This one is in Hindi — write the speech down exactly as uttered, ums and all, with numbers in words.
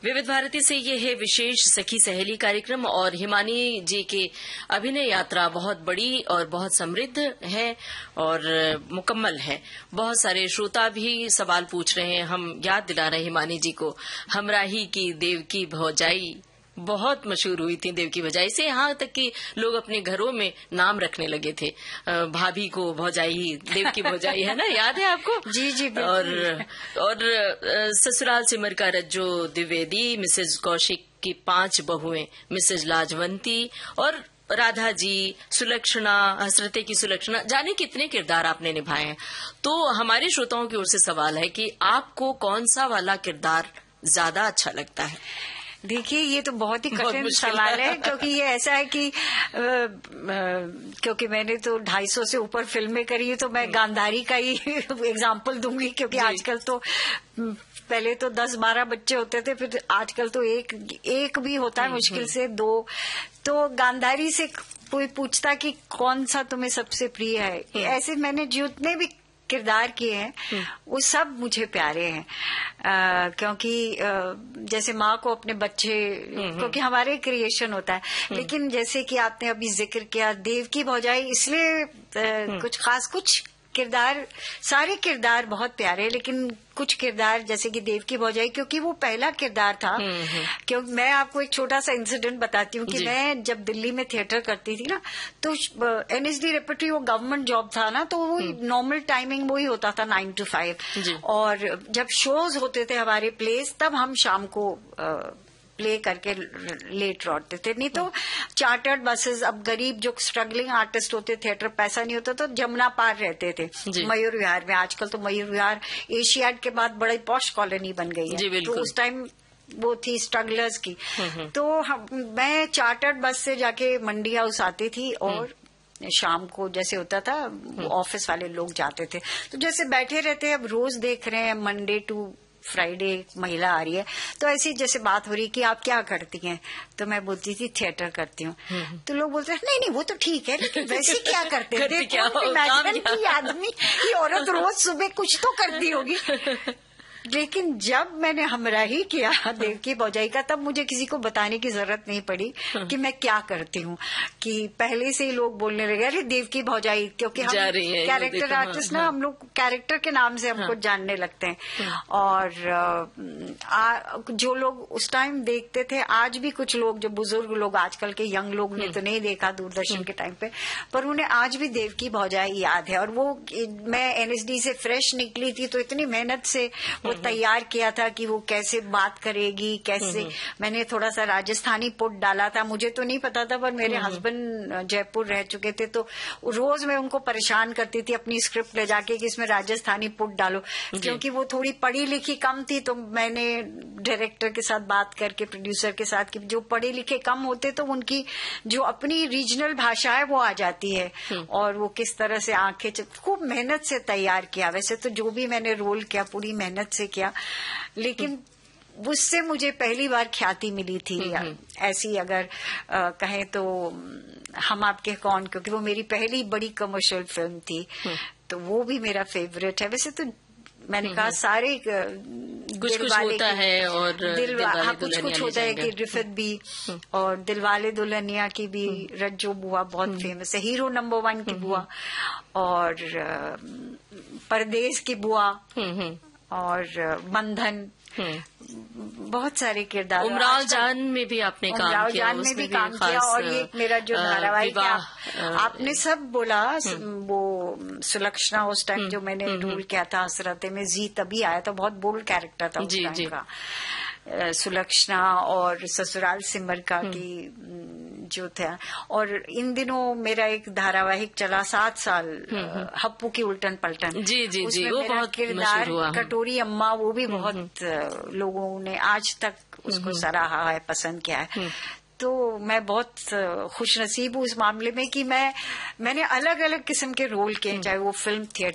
विविध भारती से ये है विशेष सखी सहेली कार्यक्रम और हिमानी जी की अभिनय यात्रा बहुत बड़ी और बहुत समृद्ध है और मुकम्मल है। बहुत सारे श्रोता भी सवाल पूछ रहे हैं, हम याद दिला रहे हैं हिमानी जी को। हमराही की देवकी भौजाई बहुत मशहूर हुई थी, देवकी भौजाई से यहाँ तक कि लोग अपने घरों में नाम रखने लगे थे। भाभी को भौजाई, देवकी भौजाई, है ना, याद है आपको? जी जी। और और ससुराल सिमर का रज्जो द्विवेदी, मिसेज कौशिक की पांच बहुएं, मिसेज लाजवंती और राधा जी, सुलक्षणा, हसरते की सुलक्षणा, जाने कितने किरदार आपने निभाए हैं। तो हमारे श्रोताओं की ओर से सवाल है कि आपको कौन सा वाला किरदार ज्यादा अच्छा लगता है? देखिए, ये तो बहुत ही कठिन सवाल है, क्योंकि ये ऐसा है कि आ, आ, क्योंकि मैंने तो ढाई सौ से ऊपर फिल्में करी है, तो मैं गांधारी का ही एग्जाम्पल दूंगी, क्योंकि आजकल तो पहले तो दस बारह बच्चे होते थे, फिर आजकल तो एक एक भी होता है, मुश्किल से दो। तो गांधारी से कोई पूछता कि कौन सा तुम्हें सबसे प्रिय है, ऐसे मैंने जितने भी किरदार किए हैं वो सब मुझे प्यारे हैं। आ, क्योंकि आ, जैसे माँ को अपने बच्चे, क्योंकि हमारे क्रिएशन होता है, लेकिन जैसे कि आपने अभी जिक्र किया देवकी भौजाई, इसलिए आ, कुछ खास, कुछ किरदार, सारे किरदार बहुत प्यारे, लेकिन कुछ किरदार जैसे कि देवकी भौजाई, क्योंकि वो पहला किरदार था। क्योंकि मैं आपको एक छोटा सा इंसिडेंट बताती हूँ कि मैं जब दिल्ली में थिएटर करती थी ना, तो एनएसडी रेपर्टरी वो गवर्नमेंट जॉब था ना, तो वो नॉर्मल टाइमिंग वो ही होता था नाइन टू फाइव, और जब शोज होते थे हमारे प्लेस, तब हम शाम को आ, प्ले करके लेट लौटते थे। नहीं तो चार्टर्ड बसेस, अब गरीब जो स्ट्रगलिंग आर्टिस्ट होते, थिएटर पैसा नहीं होता, तो जमुना पार रहते थे मयूर विहार में। आजकल तो मयूर विहार एशियाड के बाद बड़ी पॉश कॉलोनी बन गई है, तो उस टाइम वो थी स्ट्रगलर्स की। तो हम, मैं चार्टर्ड बस से जाके मंडी हाउस आती थी, और शाम को जैसे होता था ऑफिस वाले लोग जाते थे, तो जैसे बैठे रहते, अब रोज देख रहे हैं मंडे टू फ्राइडे महिला आ रही है, तो ऐसी जैसे बात हो रही कि आप क्या करती हैं, तो मैं बोलती थी थिएटर करती हूँ। तो लोग बोलते हैं नहीं नहीं वो तो ठीक है, लेकिन वैसे क्या करते हैं, इमेजिन की आदमी की औरत रोज सुबह कुछ तो करती होगी। लेकिन जब मैंने हमराही किया देवकी भौजाई का, तब मुझे किसी को बताने की जरूरत नहीं पड़ी कि मैं क्या करती हूँ, कि पहले से ही लोग बोलने लगे अरे देवकी भौजाई, क्योंकि हम कैरेक्टर आर्टिस्ट ना, हम लोग कैरेक्टर के नाम से हमको जानने लगते हैं। और आ, जो लोग उस टाइम देखते थे, आज भी कुछ लोग जो बुजुर्ग लोग, आजकल के यंग लोग ने तो नहीं देखा दूरदर्शन के टाइम पे, पर उन्हें आज भी देवकी भौजाई याद है। और वो मैं एनएसडी से फ्रेश निकली थी, तो इतनी मेहनत से तैयार किया था कि वो कैसे बात करेगी, कैसे, मैंने थोड़ा सा राजस्थानी पुट डाला था, मुझे तो नहीं पता था, पर मेरे हस्बैंड जयपुर रह चुके थे, तो रोज मैं उनको परेशान करती थी अपनी स्क्रिप्ट ले जाके कि इसमें राजस्थानी पुट डालो, क्योंकि वो थोड़ी पढ़ी लिखी कम थी। तो मैंने डायरेक्टर के साथ बात करके, प्रोड्यूसर के साथ, कि जो पढ़े लिखे कम होते तो उनकी जो अपनी रीजनल भाषा है वो आ जाती है, और वो किस तरह से आंखें, खूब मेहनत से तैयार किया। वैसे तो जो भी मैंने रोल किया पूरी मेहनत से किया, लेकिन उससे मुझे पहली बार ख्याति मिली थी। ऐसी अगर आ, कहें तो हम आपके कौन, क्योंकि वो मेरी पहली बड़ी कमर्शियल फिल्म थी, तो वो भी मेरा फेवरेट है। वैसे तो मैंने कहा सारे कुछ कुछ होता है, और दिल हाँ कुछ कुछ होता है कि रिफत भी, और दिलवाले दुल्हनिया की भी रज्जो बुआ बहुत फेमस है, हीरो नंबर वन की बुआ, और परदेश की बुआ, और बंधन, बहुत सारे किरदार। उमराव जान में भी आपने काम किया, उमराव जान में भी काम किया, और ये मेरा जो धारावाहिक है, आपने सब बोला, वो सुलक्षणा उस टाइम जो मैंने रोल किया था हसरते में, जी तभी आया था, बहुत बोल्ड कैरेक्टर था उस टाइम का, सुलक्षणा, और ससुराल सिमर का की जो था। और इन दिनों मेरा एक धारावाहिक चला सात साल, हप्पू की उल्टन पलटन, जी जी जी, वो बहुत किरदार कटोरी अम्मा, वो भी बहुत लोगों ने आज तक उसको सराहा है, पसंद किया है। तो मैं बहुत खुशनसीब हूँ इस मामले में कि मैं मैंने अलग अलग किस्म के रोल किए, चाहे वो फिल्म, थिएटर